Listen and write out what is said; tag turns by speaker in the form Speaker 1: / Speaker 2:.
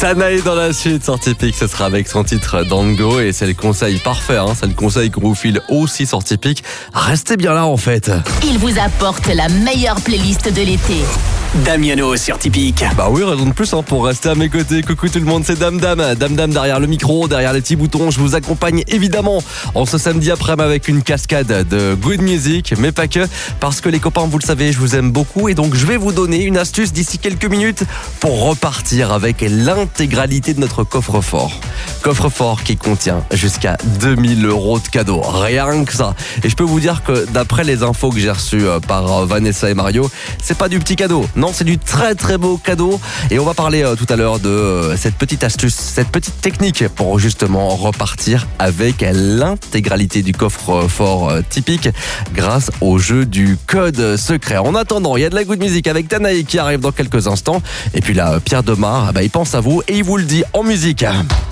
Speaker 1: Tanae dans la suite, sur Typique, ce sera avec son titre Dango et c'est le conseil parfait, c'est le conseil qu'on vous file aussi sur Typique. Restez bien là en fait.
Speaker 2: Il vous apporte la meilleure playlist de l'été.
Speaker 3: Damiano sur Typique.
Speaker 1: Bah oui, raison de plus pour rester à mes côtés. Coucou tout le monde, c'est Dame derrière le micro, derrière les petits boutons. Je vous accompagne évidemment en ce samedi après-midi avec une cascade de good music, mais pas que, parce que les copains, vous le savez, je vous aime beaucoup et donc je vais vous donner une astuce d'ici quelques minutes pour repartir avec l'intégralité de notre coffre-fort. Coffre-fort qui contient jusqu'à 2000 € de cadeaux, rien que ça. Et je peux vous dire que d'après les infos que j'ai reçues par Vanessa et Mario, c'est pas du petit cadeau. Non, c'est du très très beau cadeau. Et on va parler tout à l'heure de cette petite astuce, cette petite technique pour justement repartir avec l'intégralité du coffre-fort Typique grâce au jeu du code secret. En attendant, il y a de la good music avec Tanae qui arrive dans quelques instants. Et puis là, Pierre Demar, il pense à vous et il vous le dit en musique.